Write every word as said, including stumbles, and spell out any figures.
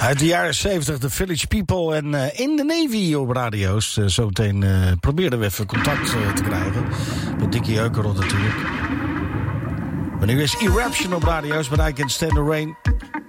Uit de jaren zeventig, de Village People en uh, In the Navy op radio's. Uh, zometeen uh, probeerden we even contact uh, te krijgen. Met Dickie Heukerot natuurlijk. Maar nu is Eruption op radio's, but I Can Stand the Rain.